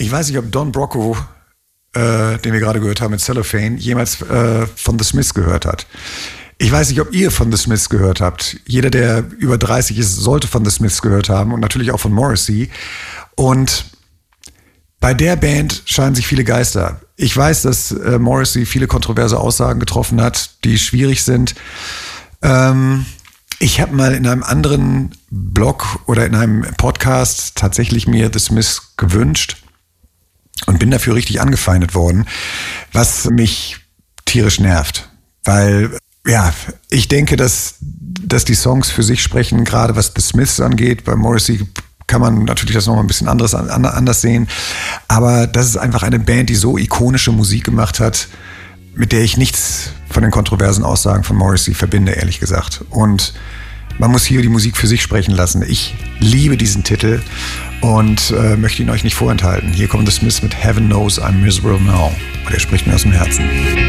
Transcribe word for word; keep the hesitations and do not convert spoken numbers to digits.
Ich weiß nicht, ob Don Brocco, äh, den wir gerade gehört haben mit Cellophane, jemals äh, von The Smiths gehört hat. Ich weiß nicht, ob ihr von The Smiths gehört habt. Jeder, der über dreißig ist, sollte von The Smiths gehört haben und natürlich auch von Morrissey. Und bei der Band scheinen sich viele Geister. Ich weiß, dass äh, Morrissey viele kontroverse Aussagen getroffen hat, die schwierig sind. Ähm, ich habe mal in einem anderen Blog oder in einem Podcast tatsächlich mir The Smiths gewünscht und bin dafür richtig angefeindet worden, was mich tierisch nervt. Weil, ja, ich denke, dass, dass die Songs für sich sprechen, gerade was The Smiths angeht. Bei Morrissey kann man natürlich das noch mal ein bisschen anderes, anders sehen. Aber das ist einfach eine Band, die so ikonische Musik gemacht hat, mit der ich nichts von den kontroversen Aussagen von Morrissey verbinde, ehrlich gesagt. Und man muss hier die Musik für sich sprechen lassen. Ich liebe diesen Titel und äh, möchte ihn euch nicht vorenthalten. Hier kommt The Smiths mit Heaven Knows I'm Miserable Now. Und er spricht mir aus dem Herzen.